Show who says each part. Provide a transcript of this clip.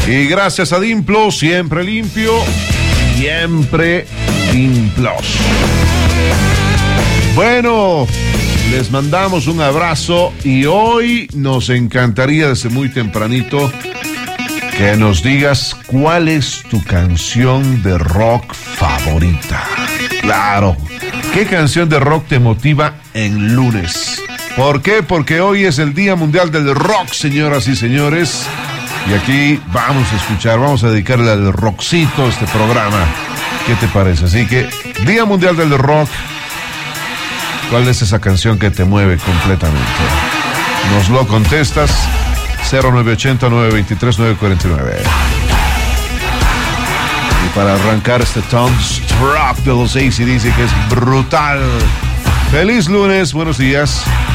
Speaker 1: Y gracias a Dimplos, siempre limpio, siempre Dimplos. Bueno, les mandamos un abrazo y hoy nos encantaría desde muy tempranito que nos digas cuál es tu canción de rock favorita. Claro, ¿qué canción de rock te motiva en lunes? ¿Por qué? Porque hoy es el Día Mundial del Rock, señoras y señores. Y aquí vamos a escuchar, vamos a dedicarle al rockcito este programa. ¿Qué te parece? Así que, Día Mundial del Rock. ¿Cuál es esa canción que te mueve completamente? Nos lo contestas. 0980-923-949. Y para arrancar este Thunderstruck de los AC/DC, que es brutal. Feliz lunes, buenos días.